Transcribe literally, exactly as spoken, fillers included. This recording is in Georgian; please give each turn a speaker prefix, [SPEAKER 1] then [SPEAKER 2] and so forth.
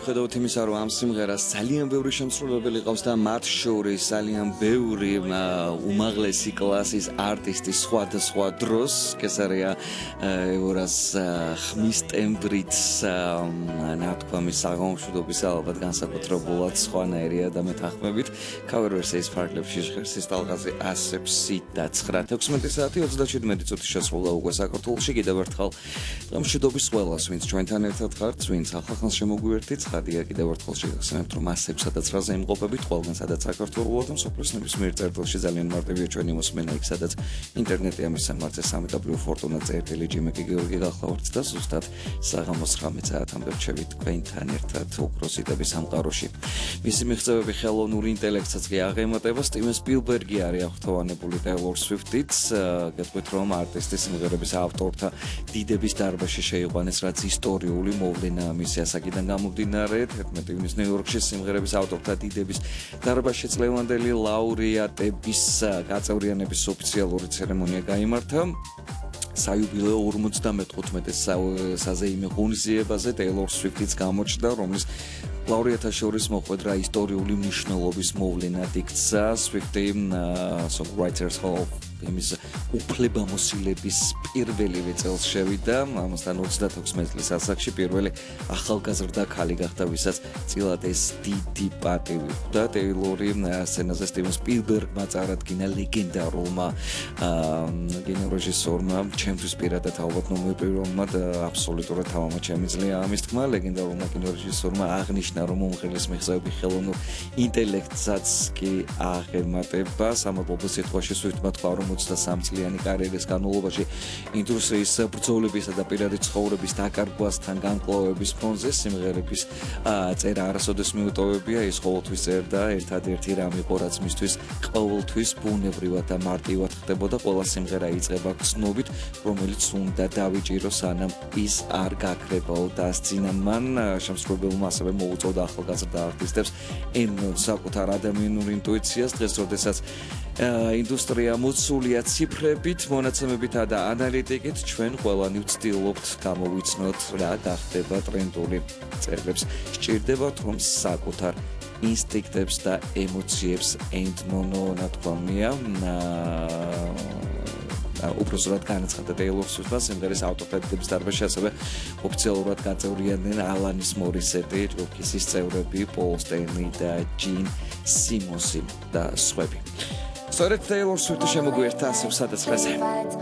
[SPEAKER 1] მიუხედავად იმისა, რომ ამ სიმღერას ძალიან ბევრი შემსრულებელი ყავს და მათ შორის ძალიან ბევრი უმაღლესი კლასის არტისტი სხვადასხვა დროს, კესარია ევრას ხმის ტემბრით ნათქვამის საღამოშვიდობის ალბათ განსაკუთრებულად სხვანაირია და მეთანხმებით cover version-ის ფარგლებში ჟღერს ტალღაზე ასეპსი და ცხრა თექვსმეტი საათი ოცდაშვიდმეტი წუთი შესრულდა უკვე საქართველოში კიდევ ერთხელ მშვიდობის ყველას ვინც ჩვენთან ერთად ხართ ვინც ახალხანს შემოგვიერთით ხადია კიდევ ერთხელ შეგახსენებთ რომ ასეპსა და ცხრაზე იმყოფებით ყველგან სადაც საქართველოს და სოფლის ნებისმიერ წერტილში ძალიან მარტივია ჩვენი მოსმენა იქ სადაც ინტერნეტი ამის სამართზე სამი დაბლიუ ფორტუნა წერტილი ჯიმეკი გეორგი გახლავართ და ზუსტად საღამოს ცხრამეტ საათამდე რჩებით თქვენთან ერთად უპროსიტების სამყაროში მისი მიღწევები ხელოვნური ინტელექტსაც კი აღემატება სტივენ სპილბერგი არის აღფრთოვანებული ტეილორ სვიფტით გეტყვით რომ არტისტის სიმღერების ავტორთა დიდების დარბაზში შეიყვანეს რაც ისტორიული მოვლენა მისი ასაკიდან გამომდინარე თერთმეტი ივნის ნიუ-იორკში სიმღერების ავტორთა დიდების დარბაზში წლევანდელი ლაურეატების გაწევრიანების ოფიციალური ცერემონია გაიმართა საიუბილეო ორმოცდამოთხმეტ საზეიმო ღონისძიებაზე ტეილორ სვიფტიც გამოჩნდა რომლის ლაურეატთა შორის მოხვედრა ისტორიული მნიშვნელობის მოვლენად იქცა სვიფტი Songwriters Hall of Fame's უფლებამოსილების პირველივე წელს შევიდა ამასთან ოცდათექვსმეტ წლის ასაკში პირველი ახალგაზრდა ქალი გახდა ვისაც წილად ეს დიდი პატივი ხვდა ტეილორი სცენაზე სტივენ სპილბერგმა წარადგინა ლეგენდარულმა კინორეჟისორმა ჩემთვის პირადად ალბათ ნომერპიროვმა და აბსოლუტურად თამამად შემიძლია ამის თქმა ლეგენდარულმა კინორეჟისორმა აღნიშნა რომ უმღერლის მიღწევები ხელოვნურ ინტელექტსაც კი აღემატება სამადლობო სიტყვაში სვიფტმა თქვა რომ ოცდასამი წლიანი კარიერის განმავლობაში ინდუსტრიის ბრძოლებისა და პირადი ცხოვრების დაკარგვასთან განკლავების ფონზე სიმღერების წერა არასოდეს მიუტოვებია ის ყოველთვის წერდა ერთადერთი რამ იყო რაც მისთვის ყოველთვის ბუნებრივად და მარტივად ხდებოდა ყველა სიმღერა იწყება გრძნობით რომელიც უნდა დავიჭირო სანამ ის არ გაქრებაო და ასწინა მან შემსრულებელმა ასევე მოუწოდა ახალგაზრდა არტისტებს ენმოთ საკუთარ ადამიანურ ინტუიციას დღეს როდესაც ინდუსტრია მოცულია ციფრებით, მონაცემებითა და ანალიტიკით ჩვენ ყველანი ვცდილობთ გამოვიცნოთ რა გახდება ტრენდული წერილებს. სჭირდებათ რომ საკუთარ ინსტინქტებს და ემოციებს ენტმონო ნათქვამია უბრალოდ განაცხადა ტეილორ სვიფტმა სიმღერის ავტორთა დიდების დარბაზში ასევე ოფიციალურად გაწევრიანდნენ ალანის მორისეტი, ჯგუფის წევრები პოლ სტენლი და ჯინ სიმონსი და სხვები. სწორედ ტეილორ სვიფტი შემოგვიერთდა ასეპსა და ცხრაზე.